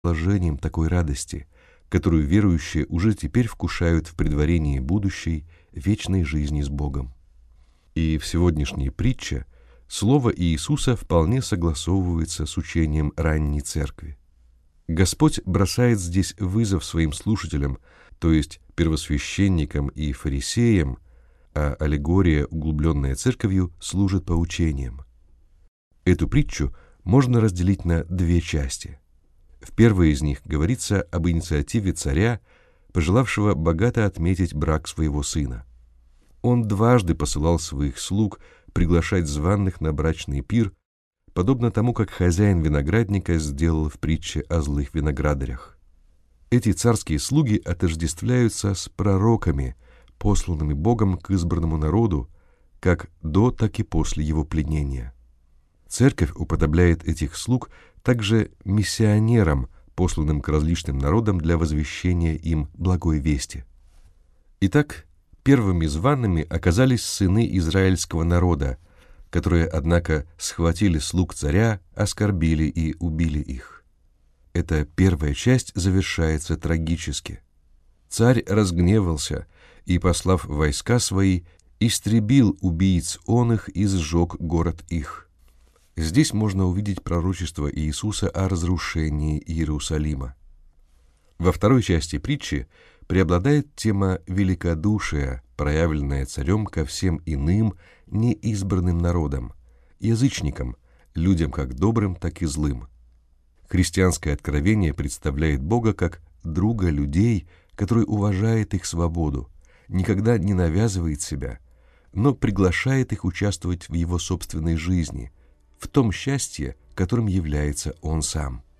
положением такой радости, которую верующие уже теперь вкушают в предварении будущей вечной жизни с Богом. И в сегодняшней притче слово Иисуса вполне согласовывается с учением ранней церкви. Господь бросает здесь вызов своим слушателям, то есть первосвященникам и фарисеям, а аллегория, углубленная церковью, служит поучением. Эту притчу можно разделить на две части. В первой из них говорится об инициативе царя, пожелавшего богато отметить брак своего сына. Он дважды посылал своих слуг приглашать званых на брачный пир, подобно тому, как хозяин виноградника сделал в притче о злых виноградарях. Эти царские слуги отождествляются с пророками, посланными Богом к избранному народу, как до, так и после его пленения. Церковь уподобляет этих слуг также миссионерам, посланным к различным народам для возвещения им благой вести. Итак, первыми зваными оказались сыны израильского народа, которые, однако, схватили слуг царя, оскорбили и убили их. Эта первая часть завершается трагически. Царь разгневался и, послав войска свои, истребил убийц оных и сжег город их. Здесь можно увидеть пророчество Иисуса о разрушении Иерусалима. Во второй части притчи преобладает тема великодушия, проявленная царем ко всем иным, неизбранным народам, язычникам, людям как добрым, так и злым. Христианское откровение представляет Бога как друга людей, который уважает их свободу, никогда не навязывает себя, но приглашает их участвовать в его собственной жизни, в том счастье, которым является Он сам.